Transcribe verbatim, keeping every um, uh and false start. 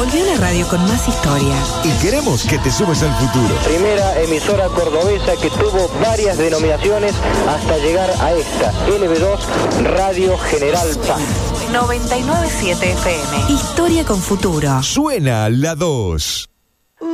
Volvió una radio con más historia. Y queremos que te sumes al futuro. Primera emisora cordobesa que tuvo varias denominaciones hasta llegar a esta, L B dos Radio General Paz. noventa y nueve punto siete F M. Historia con futuro. Suena la dos.